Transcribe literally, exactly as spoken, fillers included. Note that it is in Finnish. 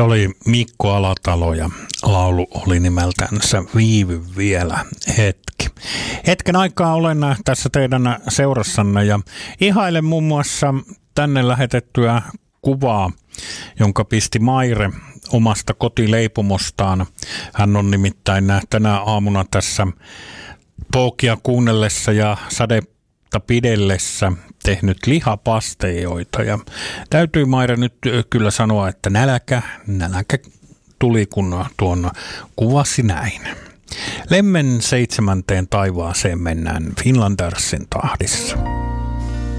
Se oli Mikko Alatalo ja laulu oli nimeltänsä Viivy vielä hetki. Hetken aikaa olen tässä teidän seurassanne ja ihailen muun muassa tänne lähetettyä kuvaa, jonka pisti Maire omasta kotileipomostaan. Hän on nimittäin tänä aamuna tässä Pookia kuunnellessa ja sadetta pidellessä tehnyt lihapasteijoita. Ja täytyy Maire nyt kyllä sanoa, että nälkä, nälkä tuli kun tuon kuvasi näin. Lemmen seitsemänteen taivaaseen mennään Finlandersin tahdissa.